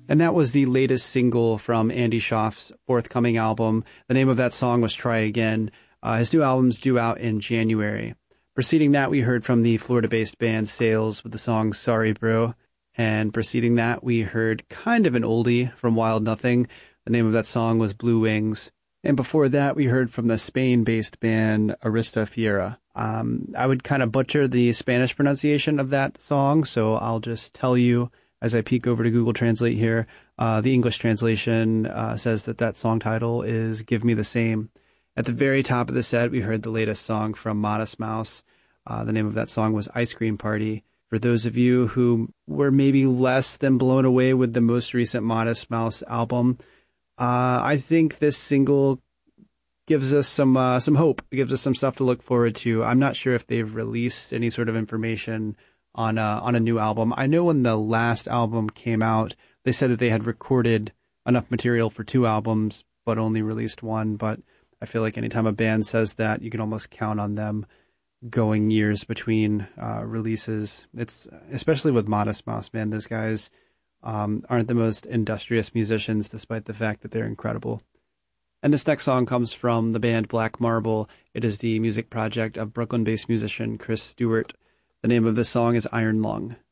And that was the latest single from Andy Schaaf's forthcoming album. The name of that song was Try Again. His new album's due out in January. Preceding that, we heard from the Florida-based band Sales with the song Sorry Bro. And preceding that, we heard kind of an oldie from Wild Nothing. The name of that song was Blue Wings. And before that, we heard from the Spain-based band Arista Fiera. I would kind of butcher the Spanish pronunciation of that song, so I'll just tell you as I peek over to Google Translate here. The English translation says that song title is Give Me the Same. At the very top of the set, we heard the latest song from Modest Mouse. The name of that song was Ice Cream Party. For those of you who were maybe less than blown away with the most recent Modest Mouse album, I think this single gives us some hope. It gives us some stuff to look forward to. I'm not sure if they've released any sort of information on a new album. I know when the last album came out, they said that they had recorded enough material for 2 albums, but only released 1. But I feel like anytime a band says that, you can almost count on them going years between releases. It's especially with Modest Mouse, man. Those guys aren't the most industrious musicians, despite the fact that they're incredible. And this next song comes from the band Black Marble. It is the music project of Brooklyn-based musician Chris Stewart. The name of this song is Iron Lung.